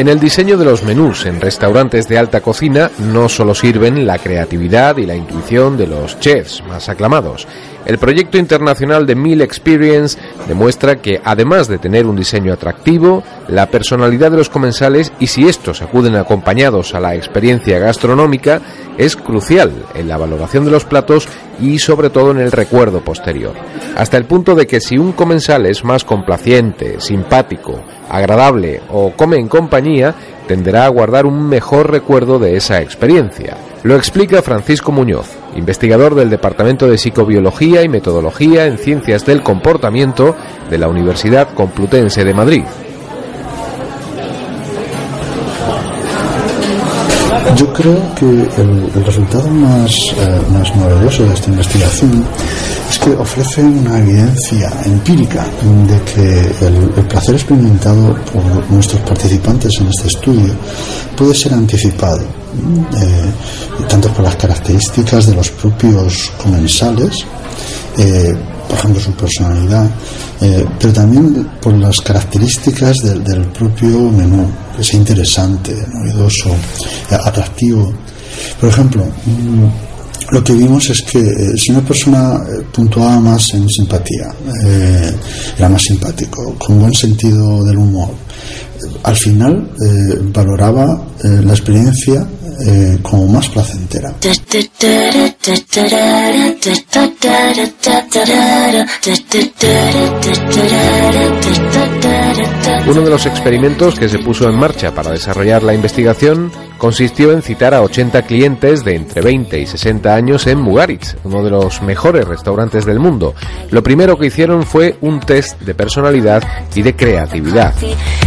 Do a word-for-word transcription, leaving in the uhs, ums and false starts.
En el diseño de los menús en restaurantes de alta cocina no solo sirven la creatividad y la intuición de los chefs más aclamados. El proyecto internacional de Meal Experience demuestra que, además de tener un diseño atractivo, la personalidad de los comensales, y si estos acuden acompañados a la experiencia gastronómica, es crucial en la valoración de los platos y sobre todo en el recuerdo posterior. Hasta el punto de que si un comensal es más complaciente, simpático, agradable o come en compañía, tenderá a guardar un mejor recuerdo de esa experiencia. Lo explica Francisco Muñoz, investigador del Departamento de Psicobiología y Metodología en Ciencias del Comportamiento de la Universidad Complutense de Madrid. Yo creo que el, el resultado más, eh, más novedoso de esta investigación es que ofrece una evidencia empírica de que el, el placer experimentado por nuestros participantes en este estudio puede ser anticipado, eh, tanto por las características de los propios comensales, eh, por ejemplo su personalidad, eh, pero también por las características del, del propio menú, que sea interesante, novedoso, eh, atractivo. Por ejemplo, mmm, lo que vimos es que eh, si una persona eh, puntuaba más en simpatía, eh, era más simpático, con buen sentido del humor, eh, al final eh, valoraba eh, la experiencia eh, como más placentera. Uno de los experimentos que se puso en marcha para desarrollar la investigación consistió en citar a ochenta clientes de entre veinte y sesenta años en Mugaritz, uno de los mejores restaurantes del mundo. Lo primero que hicieron fue un test de personalidad y de creatividad.